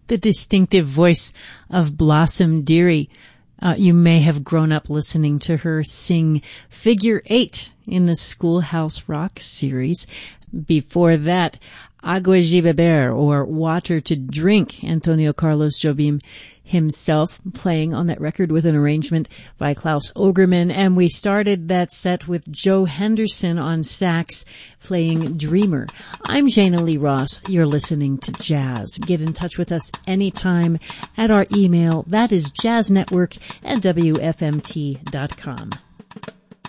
the distinctive voice of Blossom Dearie. You may have grown up listening to her sing Figure 8 in the Schoolhouse Rock series. Before that, Agua de Beber, or Water to Drink, Antonio Carlos Jobim himself playing on that record with an arrangement by Klaus Ogerman. And we started that set with Joe Henderson on sax playing Dreamer. I'm Jana Lee Ross. You're listening to Jazz. Get in touch with us anytime at our email. That is jazznetwork@wfmt.com.